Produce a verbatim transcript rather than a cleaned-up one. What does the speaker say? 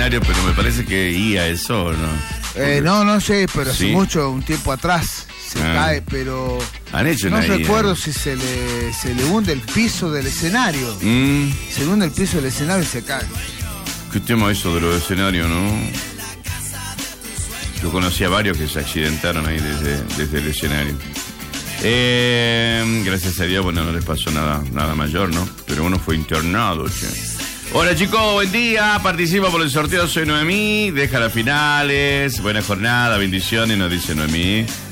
Pero me parece que iba eso, ¿no? Eh, no, no sé, pero ¿Sí? hace mucho, un tiempo atrás se Ah. cae, pero Han hecho no una I A. recuerdo si se le, se le hunde el piso del escenario. Mm, Se le hunde el piso del escenario y se cae. qué tema eso de los escenarios, ¿no? Yo conocí a varios que se accidentaron ahí desde, desde el escenario. Eh, gracias a Dios, bueno, no les pasó nada, nada mayor, ¿no? Pero uno fue internado, che. Hola chicos, buen día, participa por el sorteo, soy Noemí, deja las finales, buena jornada, bendiciones, nos dice Noemí.